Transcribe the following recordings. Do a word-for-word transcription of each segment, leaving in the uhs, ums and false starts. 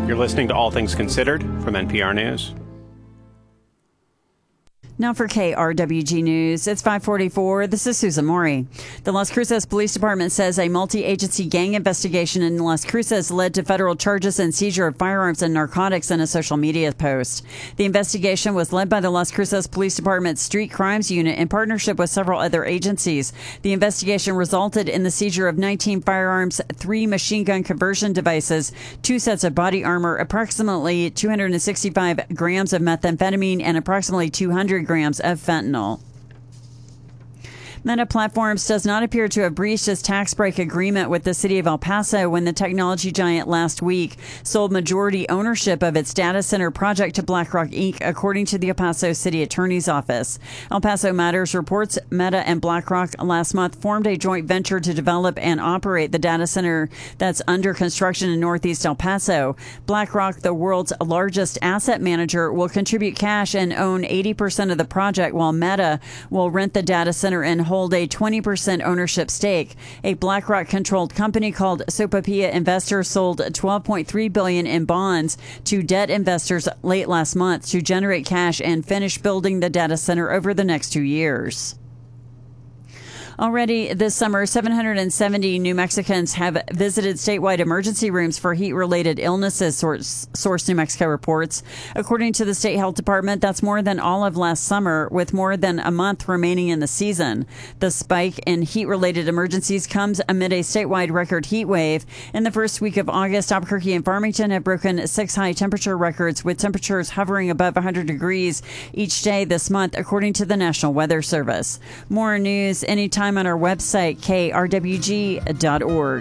You're listening to All Things Considered from N P R News. Now for K R W G News, it's five forty-four. This is Susan Mori. The Las Cruces Police Department says a multi-agency gang investigation in Las Cruces led to federal charges and seizure of firearms and narcotics in a social media post. The investigation was led by the Las Cruces Police Department's Street Crimes Unit in partnership with several other agencies. The investigation resulted in the seizure of nineteen firearms, three machine gun conversion devices, two sets of body armor, approximately two hundred sixty-five grams of methamphetamine, and approximately two hundred grams of fentanyl. Meta Platforms does not appear to have breached its tax break agreement with the city of El Paso when the technology giant last week sold majority ownership of its data center project to BlackRock Incorporated, according to the El Paso City Attorney's Office. El Paso Matters reports Meta and BlackRock last month formed a joint venture to develop and operate the data center that's under construction in Northeast El Paso. BlackRock, the world's largest asset manager, will contribute cash and own eighty percent of the project, while Meta will rent the data center and hold hold a twenty percent ownership stake. A BlackRock-controlled company called Sopapilla Investors sold twelve point three billion dollars in bonds to debt investors late last month to generate cash and finish building the data center over the next two years. Already this summer, seven hundred seventy New Mexicans have visited statewide emergency rooms for heat-related illnesses, source, source New Mexico reports. According to the state health department, that's more than all of last summer, with more than a month remaining in the season. The spike in heat-related emergencies comes amid a statewide record heat wave. In the first week of August, Albuquerque and Farmington have broken six high-temperature records, with temperatures hovering above one hundred degrees each day this month, according to the National Weather Service. More news anytime on our website, K R W G dot org.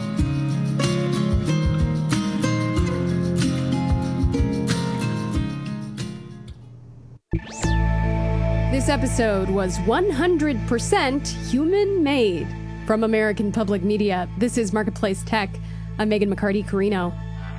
This episode was one hundred percent human-made. From American Public Media, this is Marketplace Tech. I'm Megan McCarty-Carino.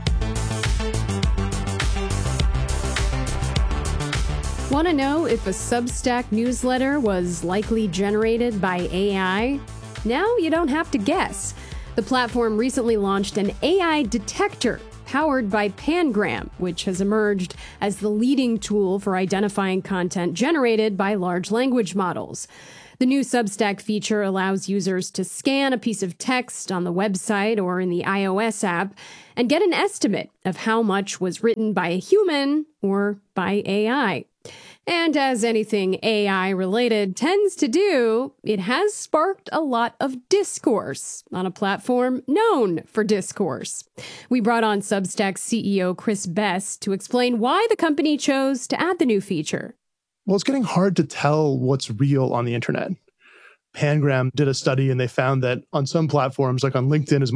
Want to know if a Substack newsletter was likely generated by A I? Now you don't have to guess. The platform recently launched an A I detector powered by Pangram, which has emerged as the leading tool for identifying content generated by large language models. The new Substack feature allows users to scan a piece of text on the website or in the iOS app and get an estimate of how much was written by a human or by A I. And as anything A I-related tends to do, it has sparked a lot of discourse on a platform known for discourse. We brought on Substack C E O Chris Best to explain why the company chose to add the new feature. Well, it's getting hard to tell what's real on the internet. Pangram did a study and they found that on some platforms, like on LinkedIn, as